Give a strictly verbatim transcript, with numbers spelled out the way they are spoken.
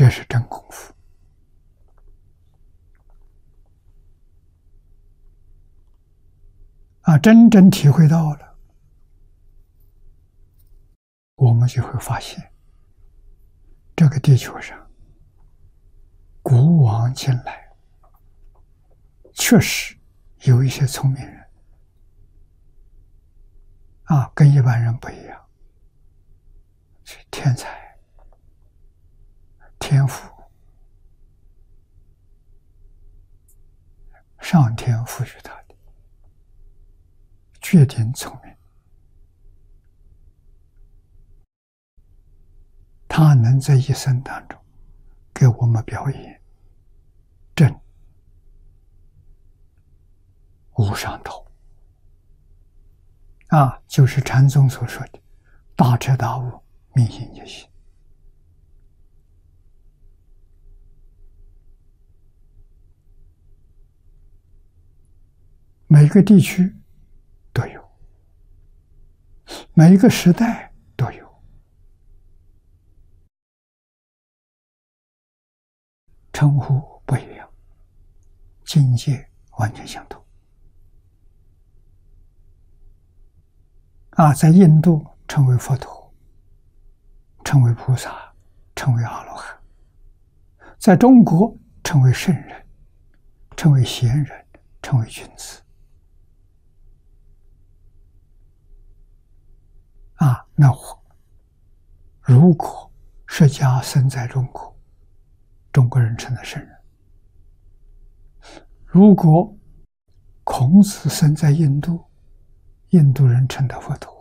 这是真功夫啊！真正体会到了，我们就会发现，这个地球上古往今来，确实有一些聪明人啊，跟一般人不一样，是天才、天赋，上天赋予他的，绝顶聪明。他能在一生当中给我们表演正无上道啊，就是禅宗所说的大彻大悟，明心见性。每个地区都有，每一个时代都有，称呼不一样，境界完全相同。啊，在印度称为佛陀，称为菩萨，称为阿罗汉；在中国称为圣人，称为贤人，称为君子。啊，那我如果释迦生在中国，中国人称他圣人；如果孔子生在印度，印度人称他佛陀。